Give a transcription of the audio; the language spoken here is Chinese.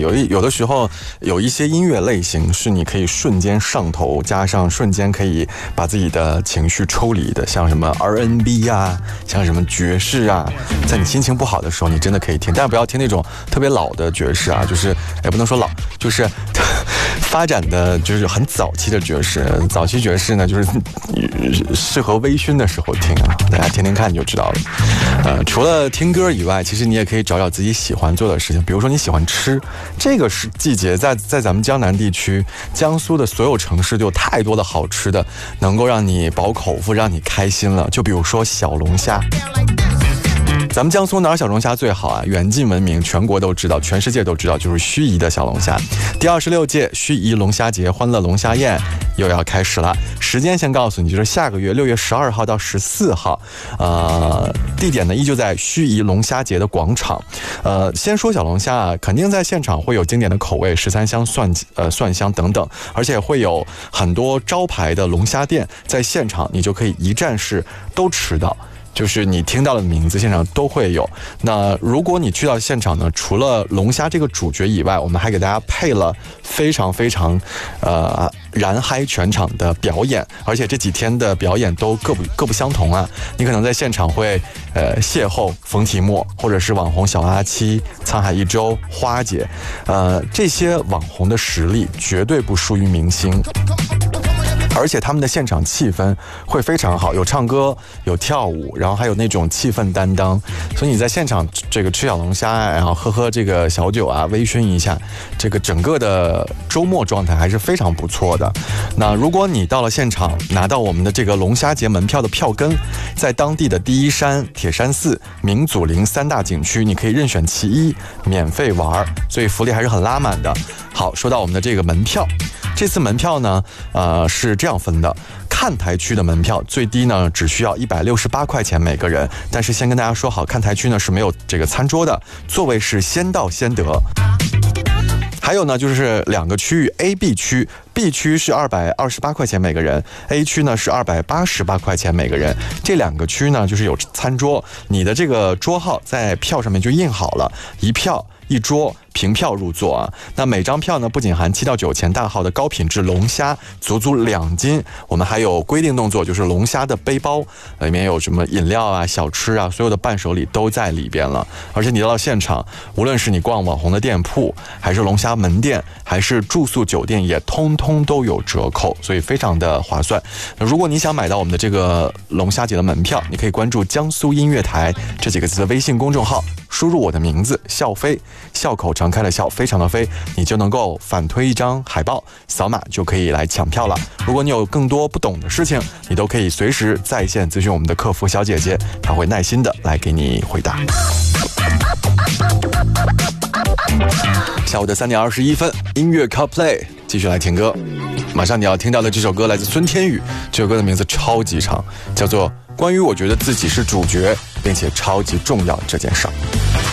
有的时候有一些音乐类型是你可以瞬间上头，加上瞬间可以把自己的情绪抽离的，像什么 R&B 啊，像什么爵士啊，在你心情不好的时候你真的可以听，但不要听那种特别老的爵士啊，就是也不能说老，就是发展的就是很早期的爵士。早期爵士呢，就是适合微醺的时候听啊，大家听听看就知道了。除了听歌以外，其实你也可以找找自己喜欢做的事情，比如说你喜欢吃，这个是季节在咱们江南地区，江苏的所有城市就有太多的好吃的，能够让你饱口福，让你开心了。就比如说小龙虾。咱们江苏哪儿小龙虾最好啊？远近闻名，全国都知道，全世界都知道，就是盱眙的小龙虾。第26届盱眙龙虾节欢乐龙虾宴又要开始了，时间先告诉你，就是下个月6月12号到14号，地点呢依旧在盱眙龙虾节的广场。先说小龙虾啊，肯定在现场会有经典的口味，13香、蒜香等等，而且会有很多招牌的龙虾店，在现场你就可以一站式都吃到。就是你听到的名字现场都会有。那如果你去到现场呢，除了龙虾这个主角以外，我们还给大家配了非常非常燃嗨全场的表演，而且这几天的表演都各不相同啊。你可能在现场会邂逅冯提莫，或者是网红小阿七、沧海一周、花姐，这些网红的实力绝对不输于明星。而且他们的现场气氛会非常好，有唱歌，有跳舞，然后还有那种气氛担当，所以你在现场这个吃小龙虾，然后喝这个小酒啊，微醺一下，这个整个的周末状态还是非常不错的。那如果你到了现场，拿到我们的这个龙虾节门票的票根，在当地的第一山、铁山寺、明祖陵3大景区，你可以任选其一，免费玩，所以福利还是很拉满的。好，说到我们的这个门票。这次门票呢，是这样分的，看台区的门票最低呢只需要168块钱每个人，但是先跟大家说好，看台区呢是没有这个餐桌的，座位是先到先得。还有呢，就是2个区域 ，A、B 区，B 区是228块钱每个人 ，A 区呢是288块钱每个人。这2个区呢就是有餐桌，你的这个桌号在票上面就印好了，一票一桌，凭票入座啊。那每张票呢不仅含7到9钱大号的高品质龙虾，足2斤。我们还有规定动作，就是龙虾的背包，里面有什么饮料啊、小吃啊，所有的伴手礼都在里边了。而且你到现场，无论是你逛网红的店铺，还是龙虾门店，还是住宿酒店，也通通都有折扣，所以非常的划算。如果你想买到我们的这个龙虾节的门票，你可以关注江苏音乐台这几个字的微信公众号，输入我的名字笑飞，笑口常开的笑，非常的飞，你就能够反推一张海报，扫码就可以来抢票了。如果你有更多不懂的事情，你都可以随时在线咨询我们的客服小姐姐，她会耐心的来给你回答。下午的3点21分，音乐 CarPlay 继续来听歌。马上你要听到的这首歌来自孙天宇，这首歌的名字超级长，叫做《关于我觉得自己是主角并且超级重要这件事儿》。